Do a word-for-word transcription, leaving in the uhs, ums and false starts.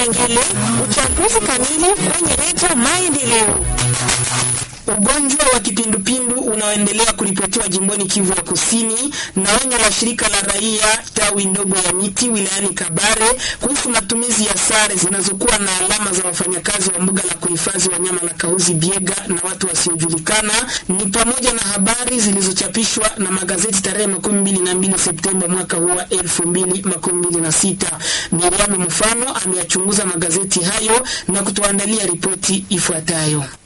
kipengele uchaguzi kamili kwenye redio Maendeleo. Ugonjwa wa kipindupindu unaoendelea kuripotiwa jimboni Kivu ya Kusini na onyo la shirika la raia tawi ndogo ya Miti wilayani Kabare kuhusu matumizi ya sare zinazokuwa na alama za wafanyakazi wa mbuga la kuhifadhi wanyama la Kahuzi Biega na watu wasiojulikana ni pamoja na habari zilizochapishwa na magazeti tarehe makumi mbili na mbili Septemba mwaka huu wa elfu mbili makumi mbili na sita. Miriam Mfano ameyachunguza magazeti hayo na kutuandalia ripoti ifuatayo.